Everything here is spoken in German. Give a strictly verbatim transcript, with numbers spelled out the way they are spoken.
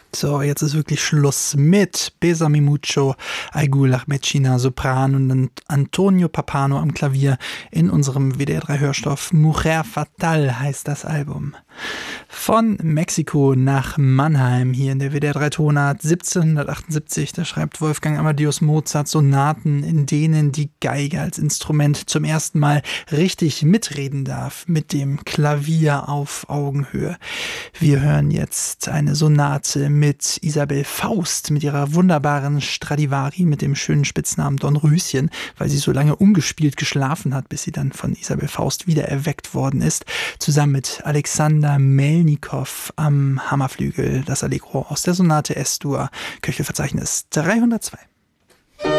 So, jetzt ist wirklich Schluss mit Besame Mucho, Aigul Ahmedchina Sopran und Antonio Papano am Klavier in unserem W D R drei Hörstoff. Mujer Fatal heißt das Album. Von Mexiko nach Mannheim hier in der W D R drei Tonart siebzehnhundertachtundsiebzig, da schreibt Wolfgang Amadeus Mozart Sonaten, in denen die Geige als Instrument zum ersten Mal richtig mitreden darf, mit dem Klavier auf Augenhöhe. Wir hören jetzt eine Sonate mit Isabel Faust, mit ihrer wunderbaren Stradivari, mit dem schönen Spitznamen Dornröschen, weil sie so lange ungespielt geschlafen hat, bis sie dann von Isabel Faust wieder erweckt worden ist, zusammen mit Alexander Melnikow am Hammerflügel, das Allegro aus der Sonate S-Dur, Köchelverzeichnis dreihundertzwei.